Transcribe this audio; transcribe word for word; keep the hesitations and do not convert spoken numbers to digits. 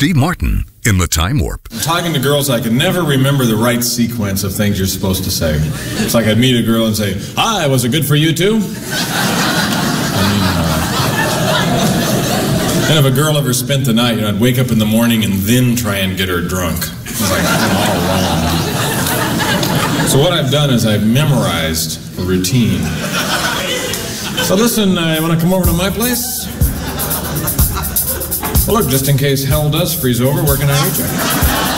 Steve Martin in the Time Warp. Talking to girls, I can never remember the right sequence of things you're supposed to say. It's like I'd meet a girl and say, "Hi, was it good for you too?" I mean, uh... and if a girl ever spent the night, you know, I'd wake up in the morning and then try and get her drunk. It's like all wrong. So what I've done is I've memorized a routine. So listen, uh, you want to come over to my place? Well, look, just in case hell does freeze over, where can I reach you?